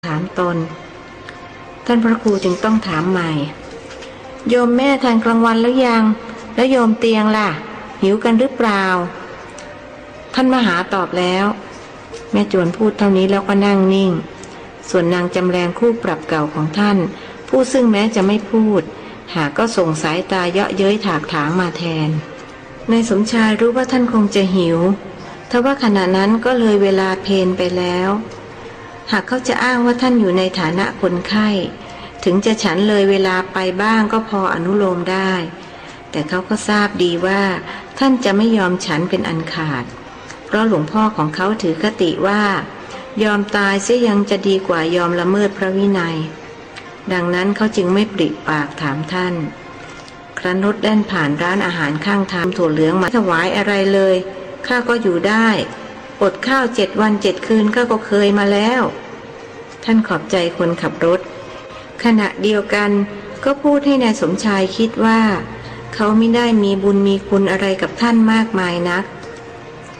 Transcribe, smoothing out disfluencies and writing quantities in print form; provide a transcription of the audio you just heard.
ถามตนท่านพระครูจึงต้องถามใหม่โยมแม่ทานกลางวันแล้วยังแล้วโยมเตียงล่ะหิวกันหรือเปล่าท่านมหาตอบแล้วแม่จวนพูดเท่านี้แล้วก็นั่งนิ่งส่วนนางจำแรงคู่ปรับเก่าของท่านผู้ซึ่งแม้จะไม่พูดหากก็ส่งสายตาเยาะเย้ยถากถางมาแทนนายสมชายรู้ว่าท่านคงจะหิวทว่าขณะนั้นก็เลยเวลาเพลไปแล้วหากเขาจะอ้างว่าท่านอยู่ในฐานะคนไข้ถึงจะฉันเลยเวลาไปบ้างก็พออนุโลมได้แต่เขาก็ทราบดีว่าท่านจะไม่ยอมฉันเป็นอันขาดเพราะหลวงพ่อของเขาถือคติว่ายอมตายเสียยังจะดีกว่ายอมละเมิดพระวินัยดังนั้นเขาจึงไม่ปริปากถามท่านครั้นรถแล่นผ่านร้านอาหารข้างทางถั่วเหลืองมาถวายอะไรเลยข้าก็อยู่ได้อดข้าว7 วัน7 คืนข้าก็เคยมาแล้วท่านขอบใจคนขับรถขณะเดียวกันก็พูดให้นายสมชายคิดว่าเขาไม่ได้มีบุญมีคุณอะไรกับท่านมากมายนัก